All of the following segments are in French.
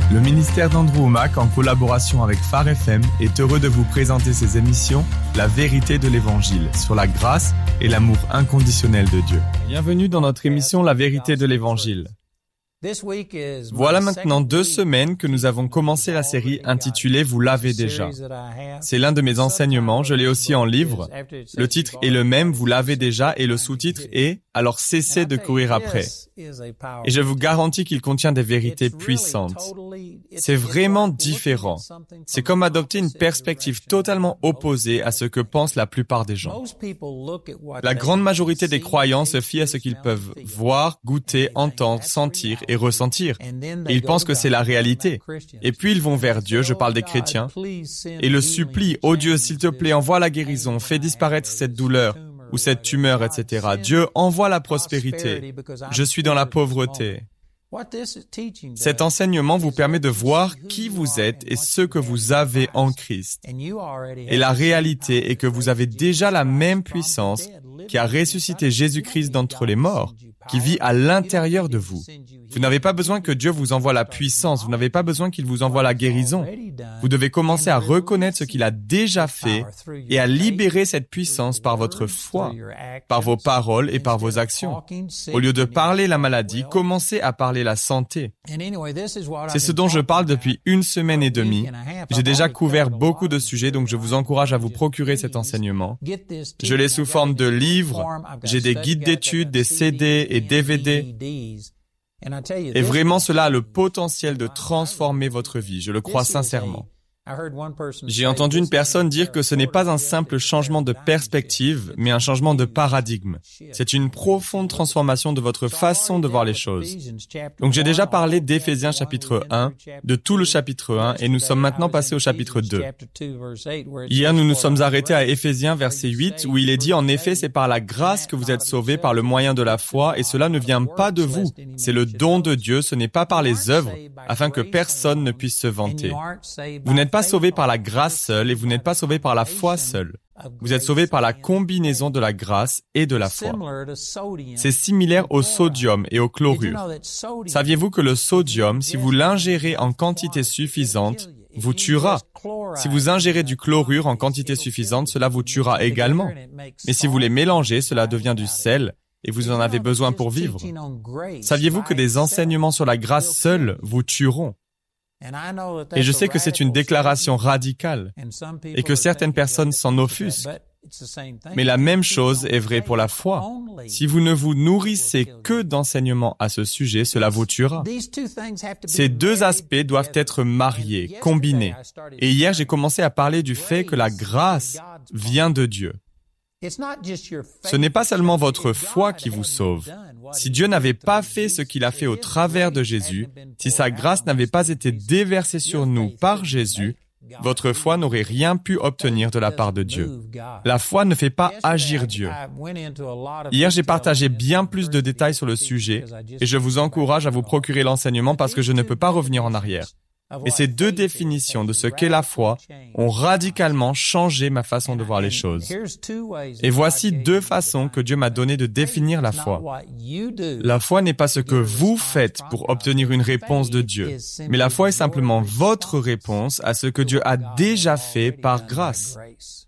Le ministère d'Andrew Wommack, en collaboration avec Phare FM, est heureux de vous présenter ses émissions « La vérité de l'Évangile » sur la grâce et l'amour inconditionnel de Dieu. Bienvenue dans notre émission « La vérité de l'Évangile ». Voilà maintenant 2 semaines que nous avons commencé la série intitulée « Vous l'avez déjà ». C'est l'un de mes enseignements, je l'ai aussi en livre. Le titre est le même, « Vous l'avez déjà » et le sous-titre est « Alors cessez de courir après ». Et je vous garantis qu'il contient des vérités puissantes. C'est vraiment différent. C'est comme adopter une perspective totalement opposée à ce que pensent la plupart des gens. La grande majorité des croyants se fient à ce qu'ils peuvent voir, goûter, entendre, sentir et ressentir. Et ils pensent que c'est la réalité. Et puis ils vont vers Dieu, je parle des chrétiens, et le supplient, « Oh Dieu, s'il te plaît, envoie la guérison, fais disparaître cette douleur. » ou cette tumeur, etc. Dieu envoie la prospérité. Je suis dans la pauvreté. Cet enseignement vous permet de voir qui vous êtes et ce que vous avez en Christ. Et la réalité est que vous avez déjà la même puissance qui a ressuscité Jésus-Christ d'entre les morts, qui vit à l'intérieur de vous. Vous n'avez pas besoin que Dieu vous envoie la puissance, vous n'avez pas besoin qu'il vous envoie la guérison. Vous devez commencer à reconnaître ce qu'il a déjà fait et à libérer cette puissance par votre foi, par vos paroles et par vos actions. Au lieu de parler la maladie, commencez à parler la santé. C'est ce dont je parle depuis 1 semaine et demie. J'ai déjà couvert beaucoup de sujets, donc je vous encourage à vous procurer cet enseignement. Je l'ai sous forme de livres, j'ai des guides d'études, des CD et DVD. Et vraiment, cela a le potentiel de transformer votre vie, je le crois sincèrement. J'ai entendu une personne dire que ce n'est pas un simple changement de perspective, mais un changement de paradigme. C'est une profonde transformation de votre façon de voir les choses. Donc j'ai déjà parlé d'Éphésiens chapitre 1, de tout le chapitre 1, et nous sommes maintenant passés au chapitre 2. Hier, nous nous sommes arrêtés à Éphésiens verset 8, où il est dit « En effet, c'est par la grâce que vous êtes sauvés par le moyen de la foi, et cela ne vient pas de vous. C'est le don de Dieu, ce n'est pas par les œuvres, afin que personne ne puisse se vanter. » Vous n'êtes pas sauvés par la grâce seule et vous n'êtes pas sauvés par la foi seule. Vous êtes sauvés par la combinaison de la grâce et de la foi. C'est similaire au sodium et au chlorure. Saviez-vous que le sodium, si vous l'ingérez en quantité suffisante, vous tuera. Si vous ingérez du chlorure en quantité suffisante, cela vous tuera également. Mais si vous les mélangez, cela devient du sel et vous en avez besoin pour vivre. Saviez-vous que des enseignements sur la grâce seule vous tueront? Et je sais que c'est une déclaration radicale et que certaines personnes s'en offusquent. Mais la même chose est vraie pour la foi. Si vous ne vous nourrissez que d'enseignements à ce sujet, cela vous tuera. Ces 2 aspects doivent être mariés, combinés. Et hier, j'ai commencé à parler du fait que la grâce vient de Dieu. Ce n'est pas seulement votre foi qui vous sauve. Si Dieu n'avait pas fait ce qu'il a fait au travers de Jésus, si sa grâce n'avait pas été déversée sur nous par Jésus, votre foi n'aurait rien pu obtenir de la part de Dieu. La foi ne fait pas agir Dieu. Hier, j'ai partagé bien plus de détails sur le sujet et je vous encourage à vous procurer l'enseignement parce que je ne peux pas revenir en arrière. Et ces 2 définitions de ce qu'est la foi ont radicalement changé ma façon de voir les choses. Et voici 2 façons que Dieu m'a donné de définir la foi. La foi n'est pas ce que vous faites pour obtenir une réponse de Dieu, mais la foi est simplement votre réponse à ce que Dieu a déjà fait par grâce.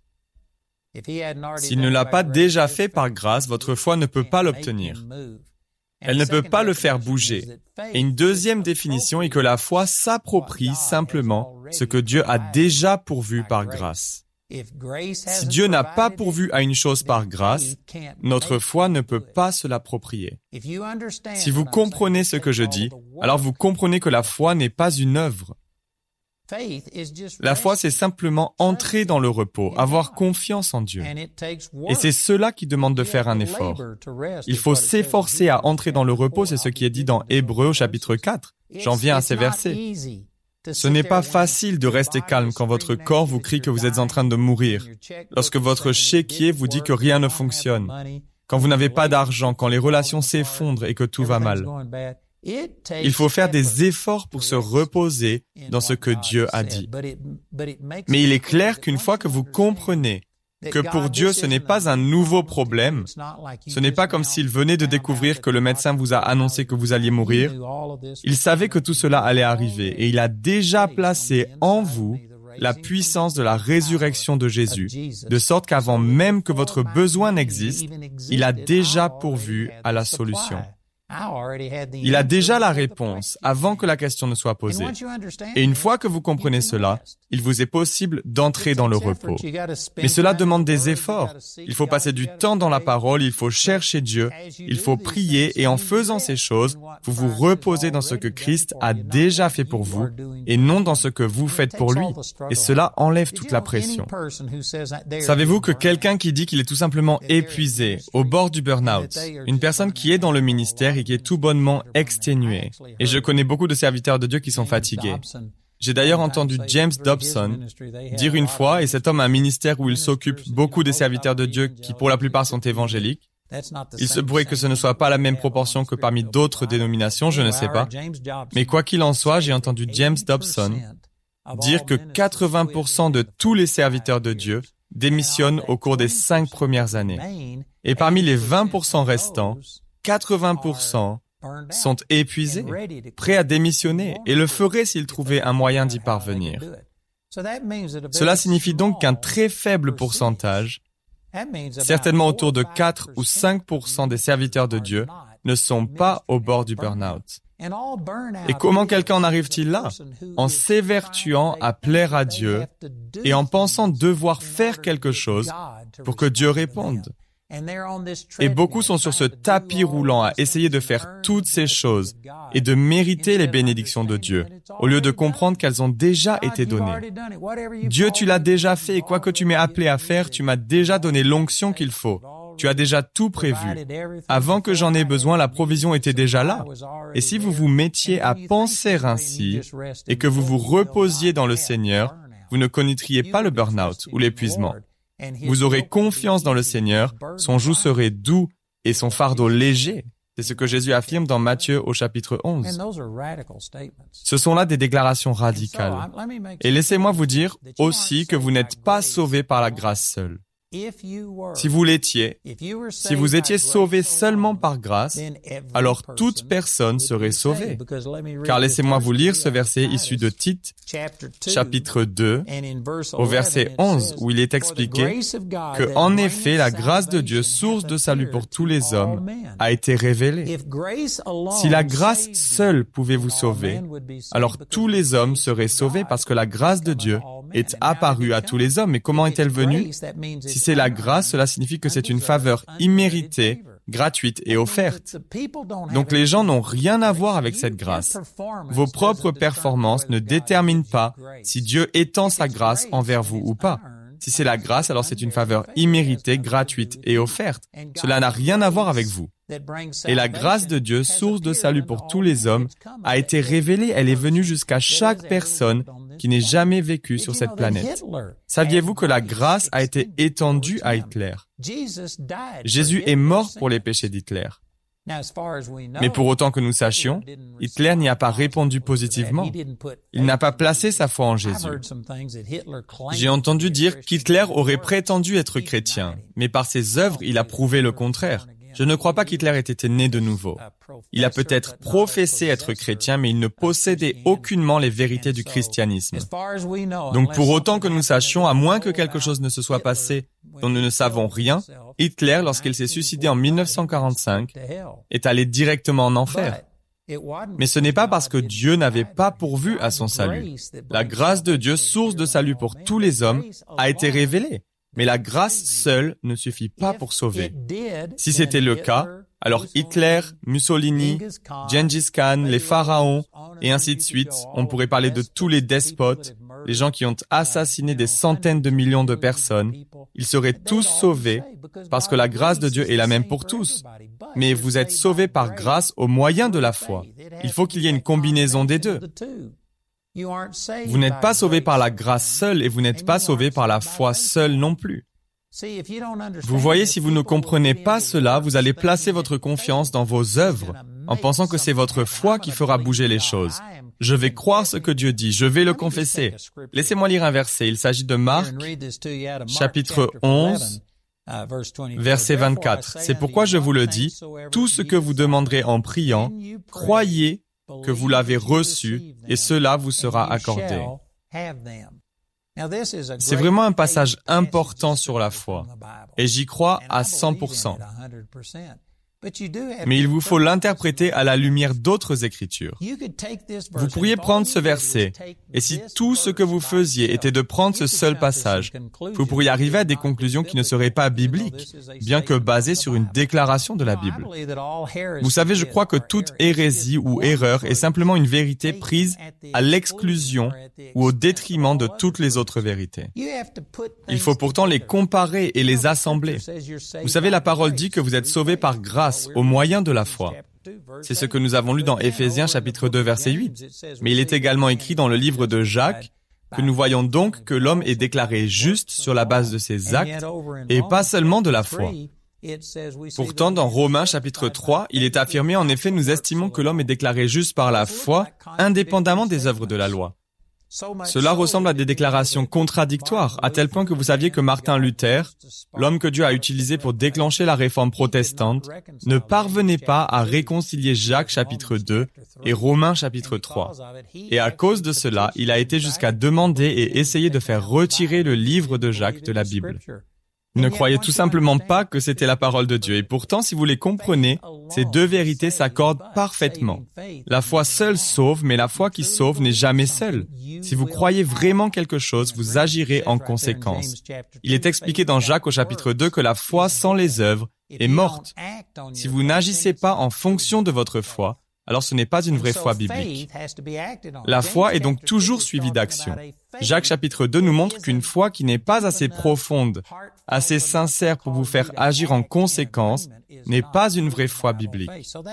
S'il ne l'a pas déjà fait par grâce, votre foi ne peut pas l'obtenir. Elle ne peut pas le faire bouger. Et une deuxième définition est que la foi s'approprie simplement ce que Dieu a déjà pourvu par grâce. Si Dieu n'a pas pourvu à une chose par grâce, notre foi ne peut pas se l'approprier. Si vous comprenez ce que je dis, alors vous comprenez que la foi n'est pas une œuvre. La foi, c'est simplement entrer dans le repos, avoir confiance en Dieu. Et c'est cela qui demande de faire un effort. Il faut s'efforcer à entrer dans le repos, c'est ce qui est dit dans Hébreux au chapitre 4. J'en viens à ces versets. Ce n'est pas facile de rester calme quand votre corps vous crie que vous êtes en train de mourir, lorsque votre chéquier vous dit que rien ne fonctionne, quand vous n'avez pas d'argent, quand les relations s'effondrent et que tout va mal. Il faut faire des efforts pour se reposer dans ce que Dieu a dit. Mais il est clair qu'une fois que vous comprenez que pour Dieu, ce n'est pas un nouveau problème. Ce n'est pas comme s'il venait de découvrir que le médecin vous a annoncé que vous alliez mourir. Il savait que tout cela allait arriver et il a déjà placé en vous la puissance de la résurrection de Jésus, de sorte qu'avant même que votre besoin n'existe, il a déjà pourvu à la solution. Il a déjà la réponse avant que la question ne soit posée. Et une fois que vous comprenez cela, il vous est possible d'entrer dans le repos. Mais cela demande des efforts. Il faut passer du temps dans la parole, il faut chercher Dieu, il faut prier et en faisant ces choses, vous vous reposez dans ce que Christ a déjà fait pour vous et non dans ce que vous faites pour lui. Et cela enlève toute la pression. Savez-vous que quelqu'un qui dit qu'il est tout simplement épuisé, au bord du burn-out, une personne qui est dans le ministère et qui est tout bonnement exténuée. Et je connais beaucoup de serviteurs de Dieu qui sont fatigués. J'ai d'ailleurs entendu James Dobson dire une fois, et cet homme a un ministère où il s'occupe beaucoup des serviteurs de Dieu qui pour la plupart sont évangéliques. Il se pourrait que ce ne soit pas la même proportion que parmi d'autres dénominations, je ne sais pas. Mais quoi qu'il en soit, j'ai entendu James Dobson dire que 80% de tous les serviteurs de Dieu démissionnent au cours des 5 premières années. Et parmi les 20% restants, 80% sont épuisés, prêts à démissionner et le feraient s'ils trouvaient un moyen d'y parvenir. Cela signifie donc qu'un très faible pourcentage, certainement autour de 4 ou 5% des serviteurs de Dieu, ne sont pas au bord du burn-out. Et comment quelqu'un en arrive-t-il là? En s'évertuant à plaire à Dieu et en pensant devoir faire quelque chose pour que Dieu réponde. Et beaucoup sont sur ce tapis roulant à essayer de faire toutes ces choses et de mériter les bénédictions de Dieu, au lieu de comprendre qu'elles ont déjà été données. Dieu, tu l'as déjà fait et quoi que tu m'aies appelé à faire, tu m'as déjà donné l'onction qu'il faut. Tu as déjà tout prévu. Avant que j'en ai besoin, la provision était déjà là. Et si vous vous mettiez à penser ainsi et que vous vous reposiez dans le Seigneur, vous ne connaîtriez pas le burn-out ou l'épuisement. Vous aurez confiance dans le Seigneur, son joug serait doux et son fardeau léger. C'est ce que Jésus affirme dans Matthieu au chapitre 11. Ce sont là des déclarations radicales. Et laissez-moi vous dire aussi que vous n'êtes pas sauvés par la grâce seule. Si vous l'étiez, si vous étiez sauvés seulement par grâce, alors toute personne serait sauvée. Car laissez-moi vous lire ce verset issu de Tite, chapitre 2, au verset 11, où il est expliqué que, en effet, la grâce de Dieu, source de salut pour tous les hommes, a été révélée. Si la grâce seule pouvait vous sauver, alors tous les hommes seraient sauvés parce que la grâce de Dieu est apparue à tous les hommes. Et comment est-elle venue? Si c'est la grâce, cela signifie que c'est une faveur imméritée, gratuite et offerte. Donc les gens n'ont rien à voir avec cette grâce. Vos propres performances ne déterminent pas si Dieu étend sa grâce envers vous ou pas. Si c'est la grâce, alors c'est une faveur imméritée, gratuite et offerte. Cela n'a rien à voir avec vous. Et la grâce de Dieu, source de salut pour tous les hommes, a été révélée. Elle est venue jusqu'à chaque personne qui n'ait jamais vécu sur cette planète. Saviez-vous que la grâce a été étendue à Hitler? Jésus est mort pour les péchés d'Hitler. Mais pour autant que nous sachions, Hitler n'y a pas répondu positivement. Il n'a pas placé sa foi en Jésus. J'ai entendu dire qu'Hitler aurait prétendu être chrétien, mais par ses œuvres, il a prouvé le contraire. Je ne crois pas qu'Hitler ait été né de nouveau. Il a peut-être professé être chrétien, mais il ne possédait aucunement les vérités du christianisme. Donc pour autant que nous sachions, à moins que quelque chose ne se soit passé dont nous ne savons rien, Hitler, lorsqu'il s'est suicidé en 1945, est allé directement en enfer. Mais ce n'est pas parce que Dieu n'avait pas pourvu à son salut. La grâce de Dieu, source de salut pour tous les hommes, a été révélée. Mais la grâce seule ne suffit pas pour sauver. Si c'était le cas, alors Hitler, Mussolini, Gengis Khan, les pharaons, et ainsi de suite, on pourrait parler de tous les despotes, les gens qui ont assassiné des centaines de millions de personnes, ils seraient tous sauvés parce que la grâce de Dieu est la même pour tous. Mais vous êtes sauvés par grâce au moyen de la foi. Il faut qu'il y ait une combinaison des deux. Vous n'êtes pas sauvés par la grâce seule et vous n'êtes pas sauvés par la foi seule non plus. Vous voyez, si vous ne comprenez pas cela, vous allez placer votre confiance dans vos œuvres, en pensant que c'est votre foi qui fera bouger les choses. Je vais croire ce que Dieu dit, je vais le confesser. Laissez-moi lire un verset, il s'agit de Marc, chapitre 11, verset 24. C'est pourquoi je vous le dis, tout ce que vous demanderez en priant, croyez que vous l'avez reçu, et cela vous sera accordé. C'est vraiment un passage important sur la foi, et j'y crois à 100%. Mais il vous faut l'interpréter à la lumière d'autres écritures. Vous pourriez prendre ce verset, et si tout ce que vous faisiez était de prendre ce seul passage, vous pourriez arriver à des conclusions qui ne seraient pas bibliques, bien que basées sur une déclaration de la Bible. Vous savez, je crois que toute hérésie ou erreur est simplement une vérité prise à l'exclusion ou au détriment de toutes les autres vérités. Il faut pourtant les comparer et les assembler. Vous savez, la parole dit que vous êtes sauvés par grâce, au moyen de la foi. C'est ce que nous avons lu dans Éphésiens chapitre 2 verset 8. Mais il est également écrit dans le livre de Jacques que nous voyons donc que l'homme est déclaré juste sur la base de ses actes et pas seulement de la foi. Pourtant, dans Romains chapitre 3, il est affirmé en effet, nous estimons que l'homme est déclaré juste par la foi, indépendamment des œuvres de la loi. Cela ressemble à des déclarations contradictoires, à tel point que vous saviez que Martin Luther, l'homme que Dieu a utilisé pour déclencher la réforme protestante, ne parvenait pas à réconcilier Jacques chapitre 2 et Romains chapitre 3. Et à cause de cela, il a été jusqu'à demander et essayer de faire retirer le livre de Jacques de la Bible. Il ne croyait tout simplement pas que c'était la parole de Dieu. Et pourtant, si vous les comprenez, ces deux vérités s'accordent parfaitement. La foi seule sauve, mais la foi qui sauve n'est jamais seule. Si vous croyez vraiment quelque chose, vous agirez en conséquence. Il est expliqué dans Jacques au chapitre 2 que la foi sans les œuvres est morte. Si vous n'agissez pas en fonction de votre foi, alors ce n'est pas une vraie foi biblique. La foi est donc toujours suivie d'action. Jacques chapitre 2 nous montre qu'une foi qui n'est pas assez profonde, assez sincère pour vous faire agir en conséquence, n'est pas une vraie foi biblique.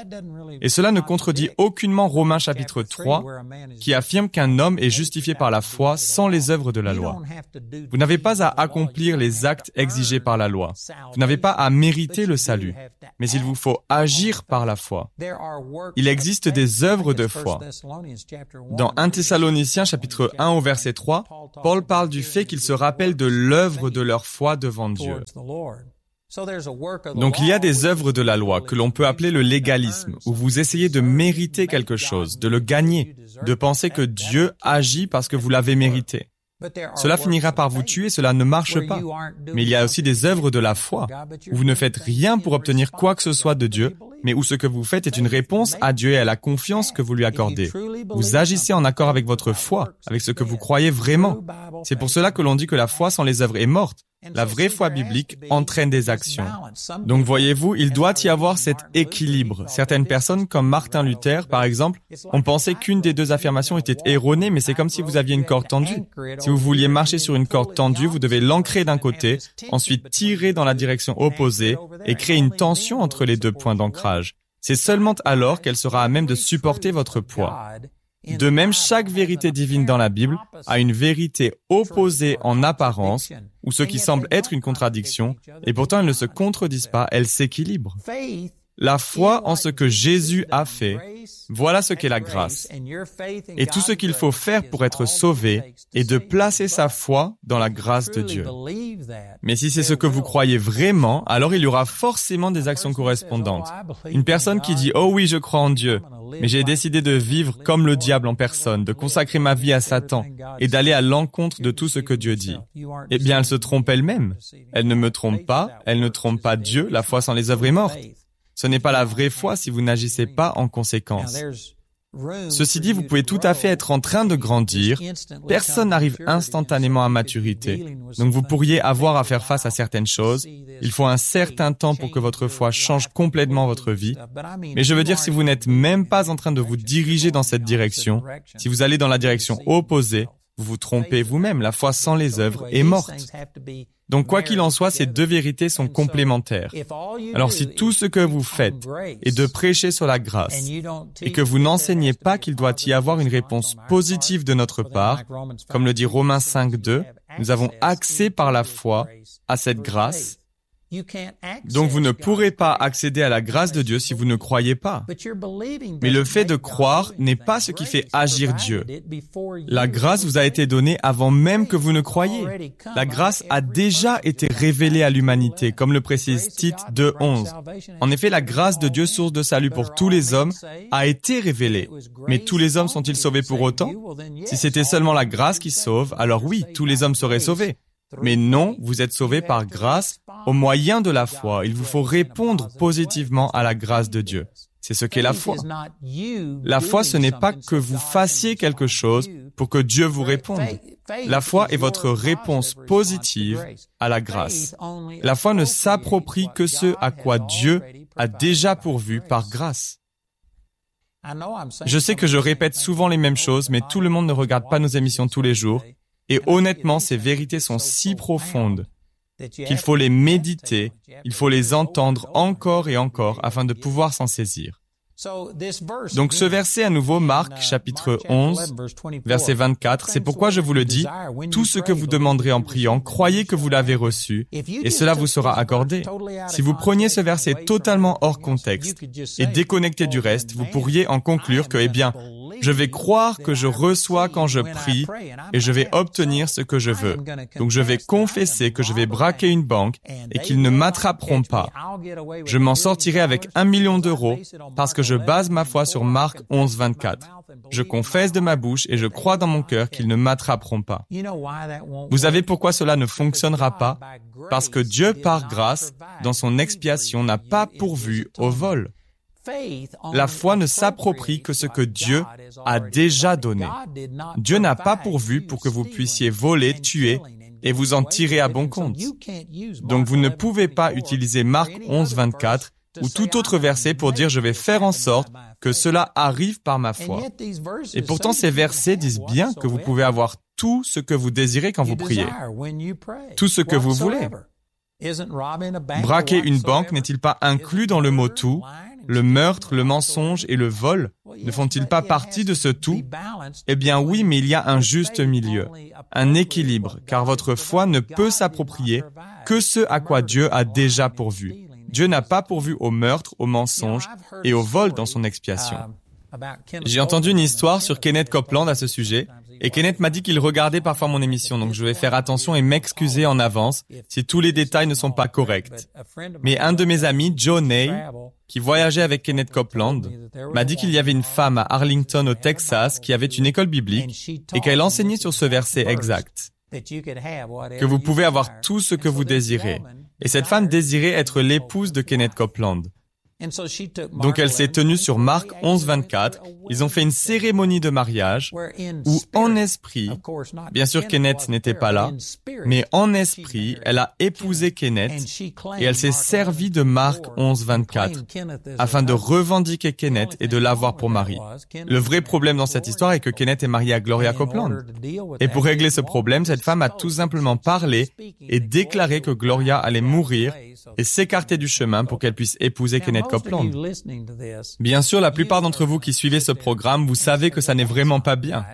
Et cela ne contredit aucunement Romains chapitre 3, qui affirme qu'un homme est justifié par la foi sans les œuvres de la loi. Vous n'avez pas à accomplir les actes exigés par la loi. Vous n'avez pas à mériter le salut. Mais il vous faut agir par la foi. Il existe des œuvres de foi. Dans 1 Thessaloniciens chapitre 1 au verset 3, Paul parle du fait qu'ils se rappellent de l'œuvre de leur foi devant Dieu. Donc il y a des œuvres de la loi que l'on peut appeler le légalisme, où vous essayez de mériter quelque chose, de le gagner, de penser que Dieu agit parce que vous l'avez mérité. Cela finira par vous tuer, cela ne marche pas. Mais il y a aussi des œuvres de la foi, où vous ne faites rien pour obtenir quoi que ce soit de Dieu, mais où ce que vous faites est une réponse à Dieu et à la confiance que vous lui accordez. Vous agissez en accord avec votre foi, avec ce que vous croyez vraiment. C'est pour cela que l'on dit que la foi sans les œuvres est morte. La vraie foi biblique entraîne des actions. Donc voyez-vous, il doit y avoir cet équilibre. Certaines personnes, comme Martin Luther, par exemple, ont pensé qu'une des deux affirmations était erronée, mais c'est comme si vous aviez une corde tendue. Si vous vouliez marcher sur une corde tendue, vous devez l'ancrer d'un côté, ensuite tirer dans la direction opposée et créer une tension entre les deux points d'ancrage. C'est seulement alors qu'elle sera à même de supporter votre poids. De même, chaque vérité divine dans la Bible a une vérité opposée en apparence, ou ce qui semble être une contradiction, et pourtant elles ne se contredisent pas, elles s'équilibrent. La foi en ce que Jésus a fait, voilà ce qu'est la grâce. Et tout ce qu'il faut faire pour être sauvé est de placer sa foi dans la grâce de Dieu. Mais si c'est ce que vous croyez vraiment, alors il y aura forcément des actions correspondantes. Une personne qui dit « Oh oui, je crois en Dieu, mais j'ai décidé de vivre comme le diable en personne, de consacrer ma vie à Satan et d'aller à l'encontre de tout ce que Dieu dit. » Eh bien, elle se trompe elle-même. Elle ne me trompe pas, elle ne trompe pas Dieu, la foi sans les œuvres est morte. Ce n'est pas la vraie foi si vous n'agissez pas en conséquence. Ceci dit, vous pouvez tout à fait être en train de grandir. Personne n'arrive instantanément à maturité. Donc vous pourriez avoir à faire face à certaines choses. Il faut un certain temps pour que votre foi change complètement votre vie. Mais je veux dire, si vous n'êtes même pas en train de vous diriger dans cette direction, si vous allez dans la direction opposée, vous vous trompez vous-même. La foi sans les œuvres est morte. Donc, quoi qu'il en soit, ces deux vérités sont complémentaires. Alors, si tout ce que vous faites est de prêcher sur la grâce et que vous n'enseignez pas qu'il doit y avoir une réponse positive de notre part, comme le dit Romains 5:2, Nous avons accès par la foi à cette grâce. Donc vous ne pourrez pas accéder à la grâce de Dieu si vous ne croyez pas. Mais le fait de croire n'est pas ce qui fait agir Dieu. La grâce vous a été donnée avant même que vous ne croyiez. La grâce a déjà été révélée à l'humanité, comme le précise Tite 2:11. En effet, la grâce de Dieu, source de salut pour tous les hommes, a été révélée. Mais tous les hommes sont-ils sauvés pour autant? Si c'était seulement la grâce qui sauve, alors oui, tous les hommes seraient sauvés. Mais non, vous êtes sauvés par grâce au moyen de la foi. Il vous faut répondre positivement à la grâce de Dieu. C'est ce qu'est la foi. La foi, ce n'est pas que vous fassiez quelque chose pour que Dieu vous réponde. La foi est votre réponse positive à la grâce. La foi ne s'approprie que ce à quoi Dieu a déjà pourvu par grâce. Je sais que je répète souvent les mêmes choses, mais tout le monde ne regarde pas nos émissions tous les jours. Et honnêtement, ces vérités sont si profondes qu'il faut les méditer, il faut les entendre encore et encore afin de pouvoir s'en saisir. Donc ce verset à nouveau, Marc chapitre 11, verset 24, c'est pourquoi je vous le dis, tout ce que vous demanderez en priant, croyez que vous l'avez reçu, et cela vous sera accordé. Si vous preniez ce verset totalement hors contexte et déconnecté du reste, vous pourriez en conclure que, je vais croire que je reçois quand je prie et je vais obtenir ce que je veux. Donc je vais confesser que je vais braquer une banque et qu'ils ne m'attraperont pas. Je m'en sortirai avec 1 million d'euros parce que je base ma foi sur Marc 11, 24. Je confesse de ma bouche et je crois dans mon cœur qu'ils ne m'attraperont pas. Vous savez pourquoi cela ne fonctionnera pas? Parce que Dieu, par grâce, dans son expiation, n'a pas pourvu au vol. La foi ne s'approprie que ce que Dieu a déjà donné. Dieu n'a pas pourvu pour que vous puissiez voler, tuer et vous en tirer à bon compte. Donc vous ne pouvez pas utiliser Marc 11, 24 ou tout autre verset pour dire « je vais faire en sorte que cela arrive par ma foi ». Et pourtant ces versets disent bien que vous pouvez avoir tout ce que vous désirez quand vous priez. Tout ce que vous voulez. Braquer une banque n'est-il pas inclus dans le mot « tout » ? Le meurtre, le mensonge et le vol ne font-ils pas partie de ce tout? Eh bien oui, mais il y a un juste milieu, un équilibre, car votre foi ne peut s'approprier que ce à quoi Dieu a déjà pourvu. Dieu n'a pas pourvu au meurtre, au mensonge et au vol dans son expiation. J'ai entendu une histoire sur Kenneth Copeland à ce sujet, et Kenneth m'a dit qu'il regardait parfois mon émission, donc je vais faire attention et m'excuser en avance si tous les détails ne sont pas corrects. Mais un de mes amis, Joe Ney, qui voyageait avec Kenneth Copeland, m'a dit qu'il y avait une femme à Arlington au Texas qui avait une école biblique et qu'elle enseignait sur ce verset exact, que vous pouvez avoir tout ce que vous désirez. Et cette femme désirait être l'épouse de Kenneth Copeland. Donc elle s'est tenue sur Marc 11, 24. Ils ont fait une cérémonie de mariage où en esprit, bien sûr Kenneth n'était pas là, mais en esprit, elle a épousé Kenneth et elle s'est servie de Marc 11, 24 afin de revendiquer Kenneth et de l'avoir pour mari. Le vrai problème dans cette histoire est que Kenneth est marié à Gloria Copeland. Et pour régler ce problème, cette femme a tout simplement parlé et déclaré que Gloria allait mourir et s'écarter du chemin pour qu'elle puisse épouser Kenneth Copeland. Bien sûr, la plupart d'entre vous qui suivez ce programme, vous savez que ça n'est vraiment pas bien.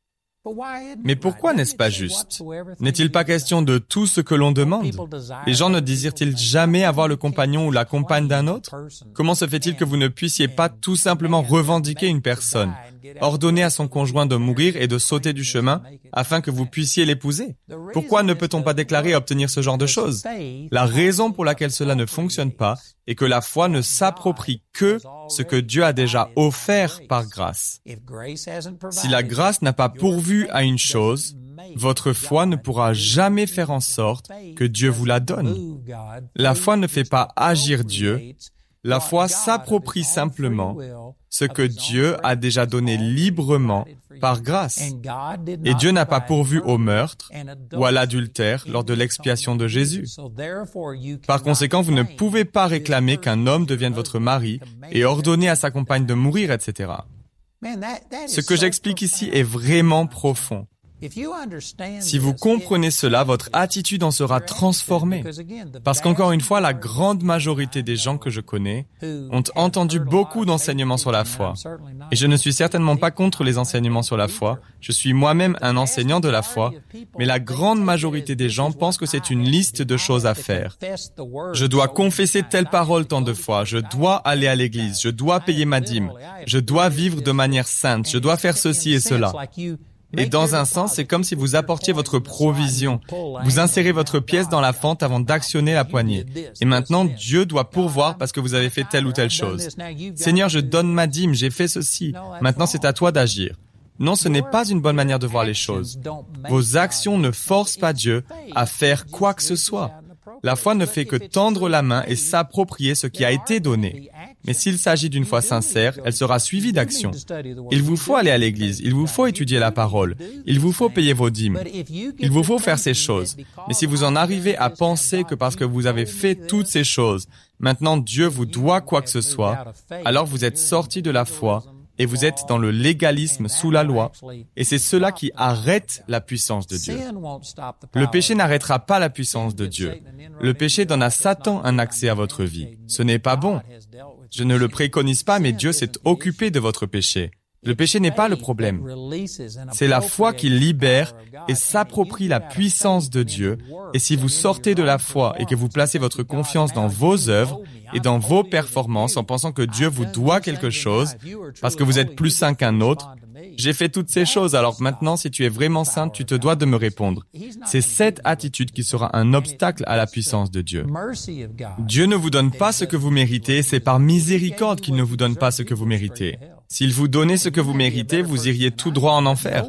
Mais pourquoi n'est-ce pas juste? N'est-il pas question de tout ce que l'on demande? Les gens ne désirent-ils jamais avoir le compagnon ou la compagne d'un autre? Comment se fait-il que vous ne puissiez pas tout simplement revendiquer une personne, ordonner à son conjoint de mourir et de sauter du chemin afin que vous puissiez l'épouser? Pourquoi ne peut-on pas déclarer et obtenir ce genre de choses? La raison pour laquelle cela ne fonctionne pas est que la foi ne s'approprie que ce que Dieu a déjà offert par grâce. Si la grâce n'a pas pourvu à une chose, votre foi ne pourra jamais faire en sorte que Dieu vous la donne. La foi ne fait pas agir Dieu. La foi s'approprie simplement ce que Dieu a déjà donné librement par grâce. Et Dieu n'a pas pourvu au meurtre ou à l'adultère lors de l'expiation de Jésus. Par conséquent, vous ne pouvez pas réclamer qu'un homme devienne votre mari et ordonner à sa compagne de mourir, etc. Ce que j'explique ici est vraiment profond. Si vous comprenez cela, votre attitude en sera transformée. Parce qu'encore une fois, la grande majorité des gens que je connais ont entendu beaucoup d'enseignements sur la foi. Et je ne suis certainement pas contre les enseignements sur la foi. Je suis moi-même un enseignant de la foi. Mais la grande majorité des gens pensent que c'est une liste de choses à faire. Je dois confesser telle parole tant de fois. Je dois aller à l'église. Je dois payer ma dîme. Je dois vivre de manière sainte. Je dois faire ceci et cela. Et dans un sens, c'est comme si vous apportiez votre provision. Vous insérez votre pièce dans la fente avant d'actionner la poignée. Et maintenant, Dieu doit pourvoir parce que vous avez fait telle ou telle chose. Seigneur, je donne ma dîme, j'ai fait ceci. Maintenant, c'est à toi d'agir. Non, ce n'est pas une bonne manière de voir les choses. Vos actions ne forcent pas Dieu à faire quoi que ce soit. La foi ne fait que tendre la main et s'approprier ce qui a été donné. Mais s'il s'agit d'une foi sincère, elle sera suivie d'action. Il vous faut aller à l'église, il vous faut étudier la parole, il vous faut payer vos dîmes, il vous faut faire ces choses. Mais si vous en arrivez à penser que parce que vous avez fait toutes ces choses, maintenant Dieu vous doit quoi que ce soit, alors vous êtes sorti de la foi et vous êtes dans le légalisme sous la loi, et c'est cela qui arrête la puissance de Dieu. Le péché n'arrêtera pas la puissance de Dieu. Le péché donne à Satan un accès à votre vie. Ce n'est pas bon. Je ne le préconise pas, mais Dieu s'est occupé de votre péché. Le péché n'est pas le problème. C'est la foi qui libère et s'approprie la puissance de Dieu. Et si vous sortez de la foi et que vous placez votre confiance dans vos œuvres et dans vos performances en pensant que Dieu vous doit quelque chose, parce que vous êtes plus saint qu'un autre, j'ai fait toutes ces choses, alors maintenant, si tu es vraiment saint, tu te dois de me répondre. C'est cette attitude qui sera un obstacle à la puissance de Dieu. Dieu ne vous donne pas ce que vous méritez, c'est par miséricorde qu'il ne vous donne pas ce que vous méritez. S'il vous donnait ce que vous méritez, vous iriez tout droit en enfer.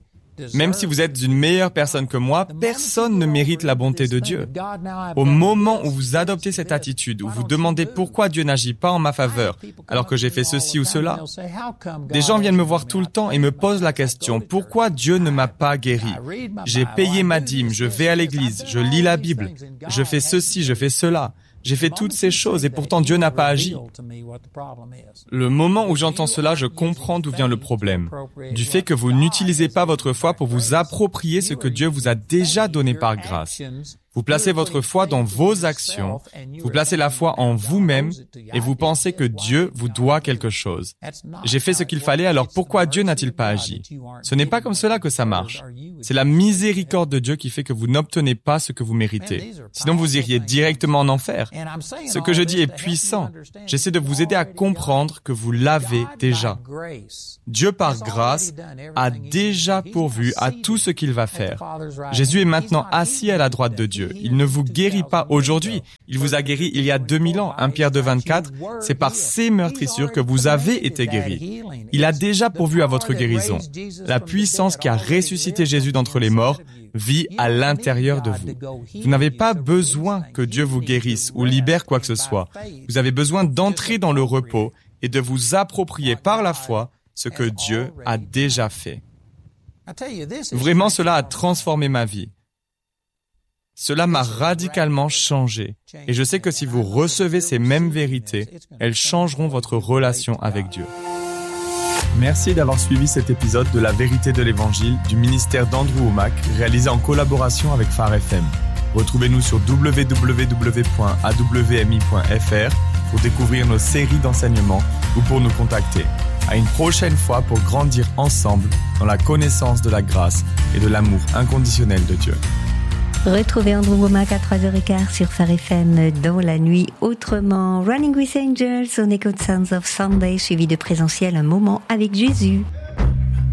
Même si vous êtes une meilleure personne que moi, personne ne mérite la bonté de Dieu. Au moment où vous adoptez cette attitude, où vous demandez pourquoi Dieu n'agit pas en ma faveur, alors que j'ai fait ceci ou cela, des gens viennent me voir tout le temps et me posent la question, pourquoi Dieu ne m'a pas guéri? J'ai payé ma dîme, je vais à l'église, je lis la Bible, je fais ceci, je fais cela. J'ai fait toutes ces choses et pourtant Dieu n'a pas agi. Le moment où j'entends cela, je comprends d'où vient le problème. Du fait que vous n'utilisez pas votre foi pour vous approprier ce que Dieu vous a déjà donné par grâce. Vous placez votre foi dans vos actions, vous placez la foi en vous-même et vous pensez que Dieu vous doit quelque chose. J'ai fait ce qu'il fallait, alors pourquoi Dieu n'a-t-il pas agi? Ce n'est pas comme cela que ça marche. C'est la miséricorde de Dieu qui fait que vous n'obtenez pas ce que vous méritez. Sinon vous iriez directement en enfer. Ce que je dis est puissant. J'essaie de vous aider à comprendre que vous l'avez déjà. Dieu par grâce a déjà pourvu à tout ce qu'il va faire. Jésus est maintenant assis à la droite de Dieu. Il ne vous guérit pas aujourd'hui. Il vous a guéri il y a 2000 ans. 1 Pierre 2,24, c'est par ses meurtrissures que vous avez été guéris. Il a déjà pourvu à votre guérison. La puissance qui a ressuscité Jésus d'entre les morts vit à l'intérieur de vous. Vous n'avez pas besoin que Dieu vous guérisse ou libère quoi que ce soit. Vous avez besoin d'entrer dans le repos et de vous approprier par la foi ce que Dieu a déjà fait. Vraiment, cela a transformé ma vie. Cela m'a radicalement changé. Et je sais que si vous recevez ces mêmes vérités, elles changeront votre relation avec Dieu. Merci d'avoir suivi cet épisode de La Vérité de l'Évangile du ministère d'Andrew Wommack, réalisé en collaboration avec Phare FM. Retrouvez-nous sur www.awmi.fr pour découvrir nos séries d'enseignements ou pour nous contacter. À une prochaine fois pour grandir ensemble dans la connaissance de la grâce et de l'amour inconditionnel de Dieu. Retrouvez Andrew Wommack à 3h15 sur Phare FM dans la nuit autrement. Running with Angels, on écoute Sounds of Sunday, suivi de présentiel, un moment avec Jésus.